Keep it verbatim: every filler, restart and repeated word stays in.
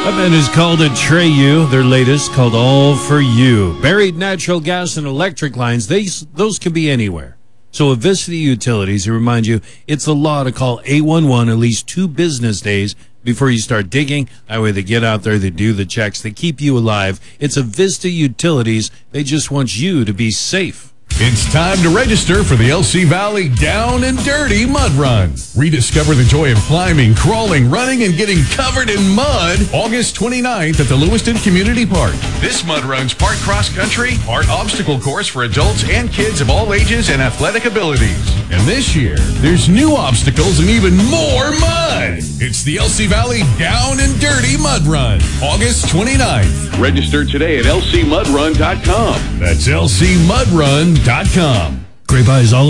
That band is called Atreyu. Their latest, called All For You. Buried natural gas and electric lines, they, those can be anywhere. So at Vista Utilities, to remind you, it's the law to call eight one one at least two business days before you start digging. That way they get out there, they do the checks, they keep you alive. It's a Vista Utilities. They just want you to be safe. It's time to register for the L C Valley Down and Dirty Mud Run. Rediscover the joy of climbing, crawling, running, and getting covered in mud August twenty-ninth at the Lewiston Community Park. This mud run's part cross-country, part obstacle course for adults and kids of all ages and athletic abilities. And this year, there's new obstacles and even more mud. It's the L C Valley Down and Dirty Mud Run, August twenty-ninth. Register today at L C mud run dot com. That's L C mud run dot com. Great buys all